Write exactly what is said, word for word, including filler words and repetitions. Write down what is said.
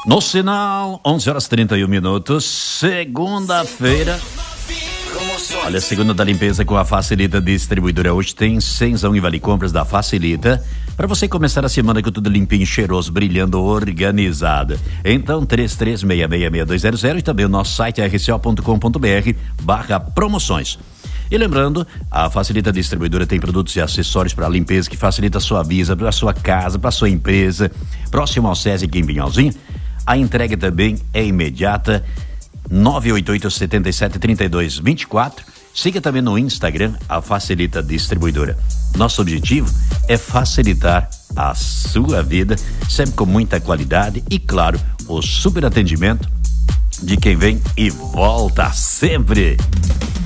No sinal, onze horas e trinta e um minutos, segunda-feira. Olha, segunda da limpeza com a Facilita Distribuidora. Hoje tem cenzão e vale compras da Facilita para você começar a semana com tudo limpinho, cheiroso, brilhando, organizado. Então, três três seis seis seis dois zero zero e também o nosso site r c o ponto com ponto b r barra promoções. E lembrando, a Facilita Distribuidora tem produtos e acessórios para limpeza que facilita a sua vida, para a sua casa, para a sua empresa. Próximo ao SESI aqui em Pinhalzinho. A entrega também é imediata. nove oito oito, sete sete, três dois dois quatro. Siga também no Instagram a Facilita Distribuidora. Nosso objetivo é facilitar a sua vida, sempre com muita qualidade e, claro, o super atendimento de quem vem e volta sempre.